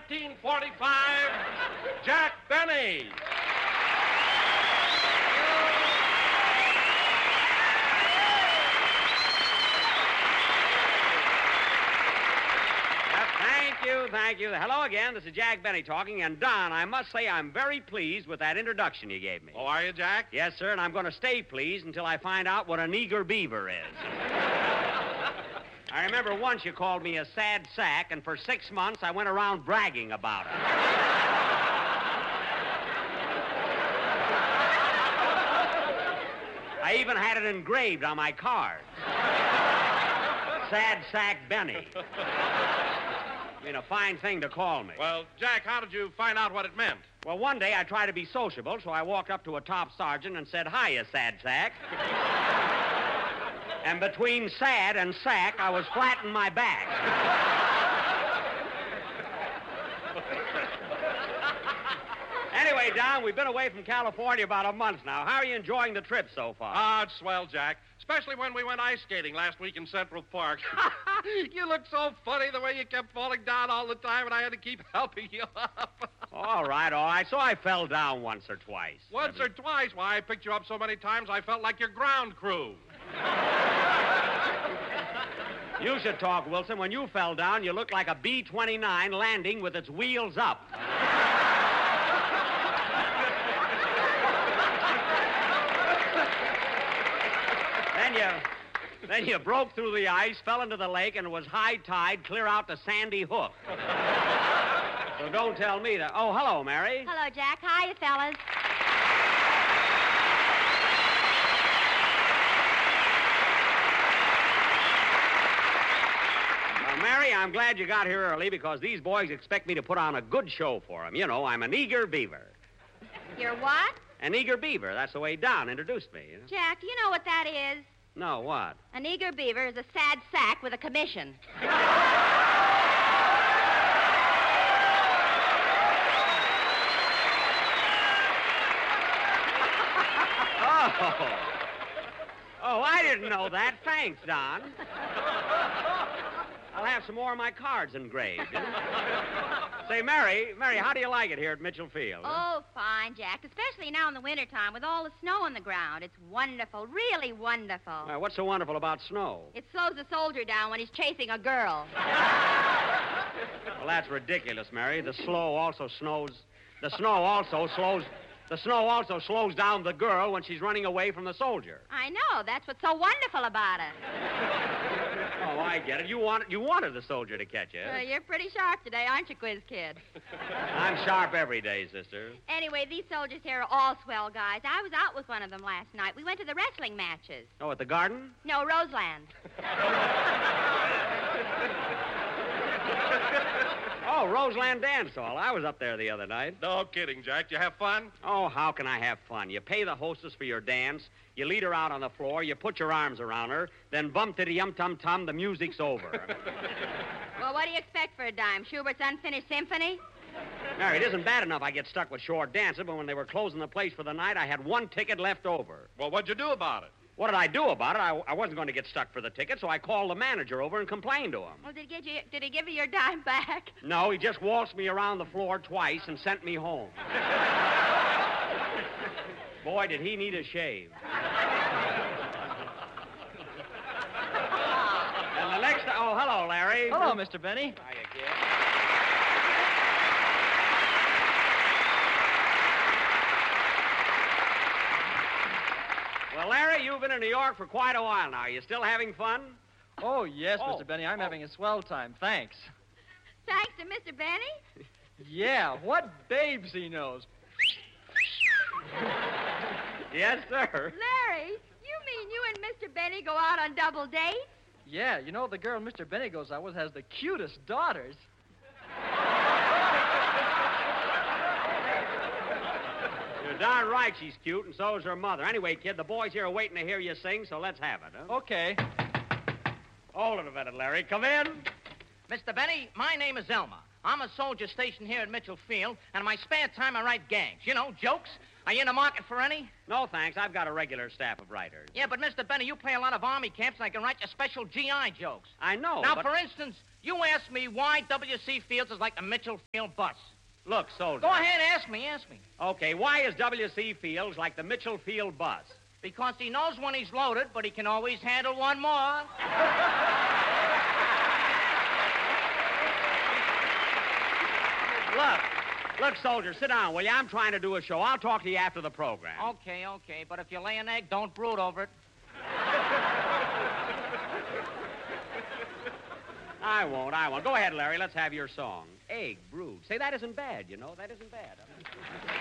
1945, Jack Benny. Thank you. Hello again. This is Jack Benny talking. And, Don, I must say I'm very pleased with that introduction you gave me. Oh, are you, Jack? Yes, sir, and I'm going to stay pleased until I find out what an eager beaver is. I remember once you called me a sad sack, and for 6 months I went around bragging about it. I even had it engraved on my card. Sad Sack Benny. I mean, a fine thing to call me. Well, Jack, how did you find out what it meant? Well, one day I tried to be sociable, so I walked up to a top sergeant and said, "Hiya, Sad Sack." And between sad and sack, I was flat in my back. Anyway, Don, we've been away from California about a month now. How are you enjoying the trip so far? Ah, it's swell, Jack. Especially when we went ice skating last week in Central Park. You looked so funny the way you kept falling down all the time, and I had to keep helping you up. All right. So I fell down once or twice. Once or twice? Why, I picked you up so many times I felt like your ground crew. You should talk, Wilson. When you fell down, you looked like a B-29 landing with its wheels up. Then you broke through the ice, fell into the lake, and it was high tide clear out to Sandy Hook. So don't tell me that. Oh, hello, Mary. Hello, Jack. Hiya, fellas. Mary, I'm glad you got here early because these boys expect me to put on a good show for them. You know, I'm an eager beaver. You're what? An eager beaver. That's the way Don introduced me. You know? Jack, do you know what that is? No, what? An eager beaver is a sad sack with a commission. Oh, I didn't know that. Thanks, Don. I'll have some more of my cards engraved. Say, Mary, how do you like it here at Mitchell Field? Oh, fine, Jack, especially now in the wintertime with all the snow on the ground. It's wonderful, really wonderful. Well, what's so wonderful about snow? It slows a soldier down when he's chasing a girl. Well, that's ridiculous, Mary. The snow also slows down the girl when she's running away from the soldier. I know. That's what's so wonderful about it. Oh, I get it. You wanted the soldier to catch you. You're pretty sharp today, aren't you, Quiz Kid? I'm sharp every day, sister. Anyway, these soldiers here are all swell guys. I was out with one of them last night. We went to the wrestling matches. Oh, at the garden? No, Roseland. Oh, Roseland Dance Hall. I was up there the other night. No kidding, Jack. Did you have fun? Oh, how can I have fun? You pay the hostess for your dance, you lead her out on the floor, you put your arms around her, then bum-titty-yum-tum-tum, the music's over. Well, what do you expect for a dime? Schubert's Unfinished Symphony? Mary, it isn't bad enough I get stuck with short dances, but when they were closing the place for the night, I had one ticket left over. Well, what'd you do about it? What did I do about it? I wasn't going to get stuck for the ticket, so I called the manager over and complained to him. Well, did he give you your dime back? No, he just waltzed me around the floor twice and sent me home. Boy, did he need a shave. And the next... Oh, hello, Larry. Hello, Mr. Benny. Hiya, kid. Well, Larry, you've been in New York for quite a while now. You still having fun? Oh, yes, Mr. Benny. I'm having a swell time. Thanks. Thanks to Mr. Benny? Yeah, what babes he knows. Yes, sir. Larry, you mean you and Mr. Benny go out on double dates? Yeah, you know, the girl Mr. Benny goes out with has the cutest daughters. You're darn right she's cute, and so is her mother. Anyway, kid, the boys here are waiting to hear you sing, so let's have it, huh? Okay. Hold it a minute, Larry. Come in. Mr. Benny, my name is Elmer. I'm a soldier stationed here at Mitchell Field, and in my spare time I write gags. You know, jokes. Are you in the market for any? No, thanks. I've got a regular staff of writers. Yeah, but Mr. Benny, you play a lot of army camps, and I can write you special GI jokes. I know, Now, but... for instance, you ask me why W.C. Fields is like the Mitchell Field bus. Look, soldier. Go ahead, ask me. Okay, why is W.C. Fields like the Mitchell Field bus? Because he knows when he's loaded, but he can always handle one more. Look, soldier, sit down, will you? I'm trying to do a show. I'll talk to you after the program. Okay, but if you lay an egg, don't brood over it. I won't. Go ahead, Larry. Let's have your song. Egg, brood. Say, that isn't bad, you know. That isn't bad.